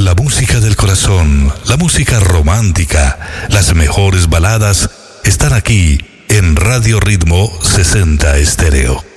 La música del corazón, la música romántica, las mejores baladas están aquí en Radio Ritmo 60 Estéreo.